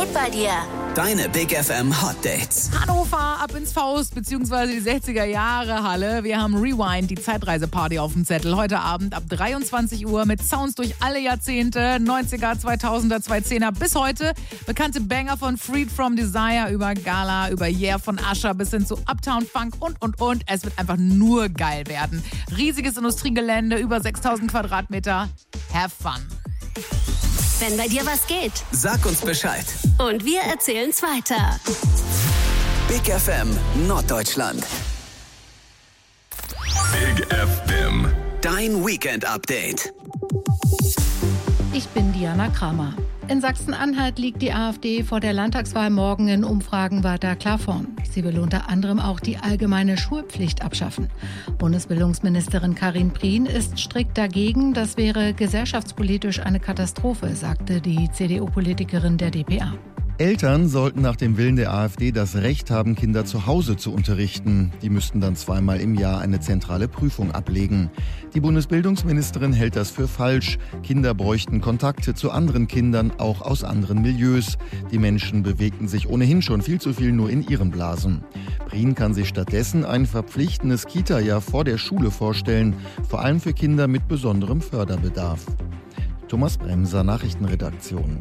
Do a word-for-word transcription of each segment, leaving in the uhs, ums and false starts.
geht bei dir? Deine Big F M Hot Dates. Hannover, ab ins Faust, beziehungsweise die sechziger Jahre Halle. Wir haben Rewind, die Zeitreiseparty auf dem Zettel. Heute Abend ab dreiundzwanzig Uhr mit Sounds durch alle Jahrzehnte, neunziger, zweitausender, zweitausendzehner bis heute. Bekannte Banger von Freed from Desire über Gala, über Yeah von Usher bis hin zu Uptown Funk und, und, und. Es wird einfach nur geil werden. Riesiges Industriegelände, über sechstausend Quadratmeter. Have fun. Wenn bei dir was geht. Sag uns Bescheid. Und wir erzählen's weiter. Big F M Norddeutschland. Big F M. Dein Weekend-Update. Ich bin Diana Kramer. In Sachsen-Anhalt liegt die AfD vor der Landtagswahl morgen in Umfragen weiter klar vorn. Sie will unter anderem auch die allgemeine Schulpflicht abschaffen. Bundesbildungsministerin Karin Prien ist strikt dagegen. Das wäre gesellschaftspolitisch eine Katastrophe, sagte die C D U-Politikerin der D P A. Eltern sollten nach dem Willen der AfD das Recht haben, Kinder zu Hause zu unterrichten. Die müssten dann zweimal im Jahr eine zentrale Prüfung ablegen. Die Bundesbildungsministerin hält das für falsch. Kinder bräuchten Kontakte zu anderen Kindern, auch aus anderen Milieus. Die Menschen bewegten sich ohnehin schon viel zu viel nur in ihren Blasen. Prien kann sich stattdessen ein verpflichtendes Kita-Jahr vor der Schule vorstellen, vor allem für Kinder mit besonderem Förderbedarf. Thomas Bremser, Nachrichtenredaktion.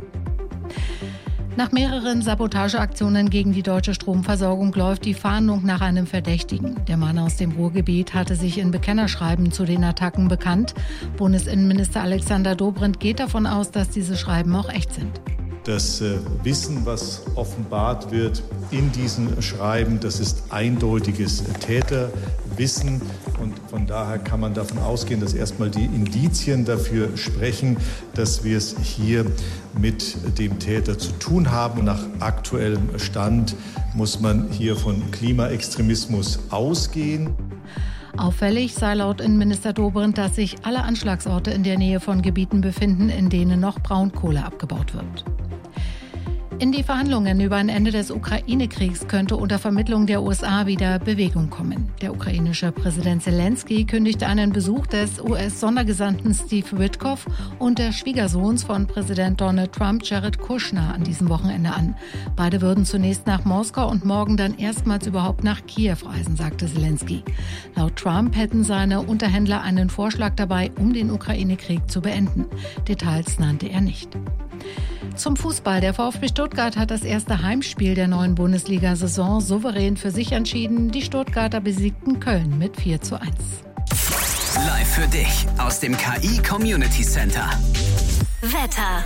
Nach mehreren Sabotageaktionen gegen die deutsche Stromversorgung läuft die Fahndung nach einem Verdächtigen. Der Mann aus dem Ruhrgebiet hatte sich in Bekennerschreiben zu den Attacken bekannt. Bundesinnenminister Alexander Dobrindt geht davon aus, dass diese Schreiben auch echt sind. Das äh, Wissen, was offenbart wird in diesen Schreiben, das ist eindeutiges Täterwissen. Und von daher kann man davon ausgehen, dass erstmal die Indizien dafür sprechen, dass wir es hier mit dem Täter zu tun haben. Nach aktuellem Stand muss man hier von Klimaextremismus ausgehen. Auffällig sei laut Innenminister Dobrindt, dass sich alle Anschlagsorte in der Nähe von Gebieten befinden, in denen noch Braunkohle abgebaut wird. In die Verhandlungen über ein Ende des Ukraine-Kriegs könnte unter Vermittlung der U S A wieder Bewegung kommen. Der ukrainische Präsident Zelensky kündigte einen Besuch des U S-Sondergesandten Steve Witkoff und des Schwiegersohns von Präsident Donald Trump, Jared Kushner, an diesem Wochenende an. Beide würden zunächst nach Moskau und morgen dann erstmals überhaupt nach Kiew reisen, sagte Zelensky. Laut Trump hätten seine Unterhändler einen Vorschlag dabei, um den Ukraine-Krieg zu beenden. Details nannte er nicht. Zum Fußball. Der VfB Stuttgart hat das erste Heimspiel der neuen Bundesliga-Saison souverän für sich entschieden. Die Stuttgarter besiegten Köln mit vier zu eins. Live für dich aus dem K I Community Center. Wetter.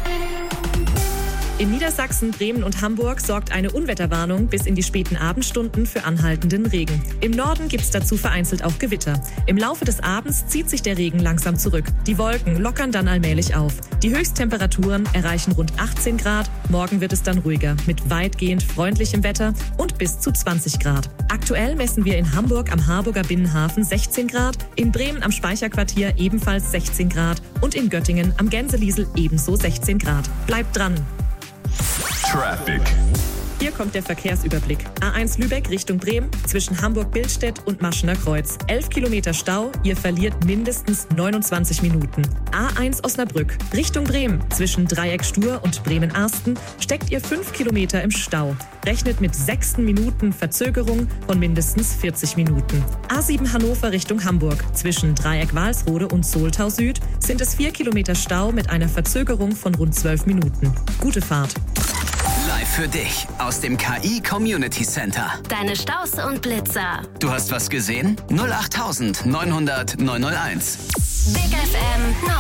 In Niedersachsen, Bremen und Hamburg sorgt eine Unwetterwarnung bis in die späten Abendstunden für anhaltenden Regen. Im Norden gibt's dazu vereinzelt auch Gewitter. Im Laufe des Abends zieht sich der Regen langsam zurück. Die Wolken lockern dann allmählich auf. Die Höchsttemperaturen erreichen rund achtzehn Grad. Morgen wird es dann ruhiger mit weitgehend freundlichem Wetter und bis zu zwanzig Grad. Aktuell messen wir in Hamburg am Harburger Binnenhafen sechzehn Grad, in Bremen am Speicherquartier ebenfalls sechzehn Grad und in Göttingen am Gänseliesel ebenso sechzehn Grad. Bleibt dran! Traffic. Hier kommt der Verkehrsüberblick. A eins Lübeck Richtung Bremen zwischen Hamburg-Billstedt und Maschener Kreuz. elf Kilometer Stau, ihr verliert mindestens neunundzwanzig Minuten. A eins Osnabrück Richtung Bremen zwischen Dreieck Stur und Bremen-Arsten steckt ihr fünf Kilometer im Stau. Rechnet mit sechs Minuten Verzögerung von mindestens vierzig Minuten. A sieben Hannover Richtung Hamburg zwischen Dreieck Walsrode und Soltau Süd sind es vier Kilometer Stau mit einer Verzögerung von rund zwölf Minuten. Gute Fahrt. Live für dich aus dem K I Community Center. Deine Staus und Blitzer. Du hast was gesehen? null acht neunhundert neunhundert neunhunderteins. Big F M